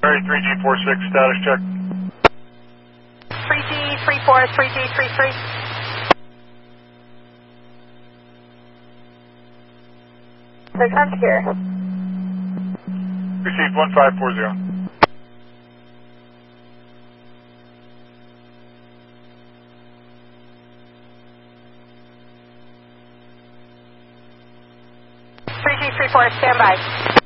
3G46, status check. 3G34, 3G33. They're secure. Received 1540. G34, stand by.